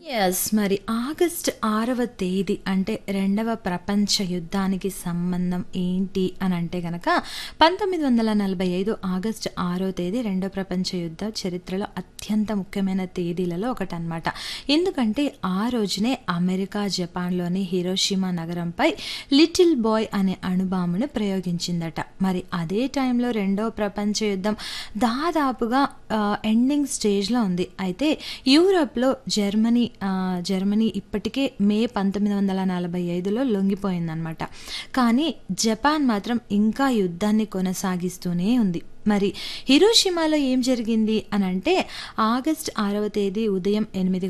Yes. మరి August 6వ తేదీ అంటే రెండవ ప్రపంచ యుద్ధానికి సంబంధం ఏంటి అనంటే గనక 1945 ఆగస్ట్ 6వ తేదీ రెండో ప్రపంచ యుద్ధ చరిత్రలో అత్యంత ముఖ్యమైన తేదీలలో ఒకటనమాట. ఎందుకంటే ఆ రోజునే అమెరికా జపాన్‌లోని హిరోషిమా నగరంపై లిటిల్ బాయ్ అనే అణుబాంబును ప్రయోగించిందట. మరి అదే టైంలో రెండో ప్రపంచ యుద్ధం దాదాపుగా ఎండింగ్ స్టేజ్‌లో ఉంది. అయితే యూరప్‌లో జర్మనీ ఇప్పటికే మే 1945లో లొంగిపోయిందనమాట. కానీ జపాన్ మాత్రం ఇంకా యుద్ధాన్ని కొనసాగిస్తూనే ఉంది. మరి హిరోషిమాలో ఏం జరిగింది అనంటే ఆగస్ట్ 6వ తేదీ ఉదయం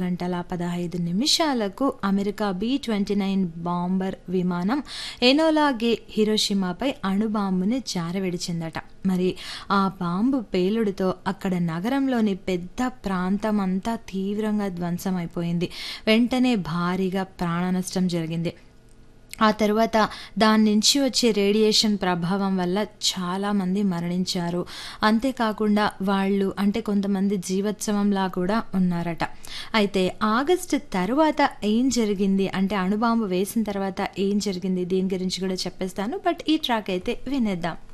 8:15 అమెరికా B-29 బాంబర్ విమానం ఎనోలా గే హిరోషిమాపై అణుబాంబుని జారవిడిచిందట. మరి ఆ బాంబు పేలుడుతో అక్కడ నగరంలోని పెద్ద ప్రాంతం అంతా తీవ్రంగా ధ్వంసమైపోయింది. వెంటనే భారీగా ప్రాణ నష్టం జరిగింది. ఆ తర్వాత దాని నుంచి వచ్చే రేడియేషన్ ప్రభావం వల్ల చాలామంది మరణించారు. అంతేకాకుండా వాళ్ళు అంటే కొంతమంది జీవోత్సవంలా కూడా ఉన్నారట. అయితే ఆగస్టు తర్వాత ఏం జరిగింది అంటే అణుబాంబు వేసిన తర్వాత ఏం జరిగింది దీని గురించి కూడా చెప్పేస్తాను. బట్ ఈ ట్రాక్ అయితే వినేద్దాం.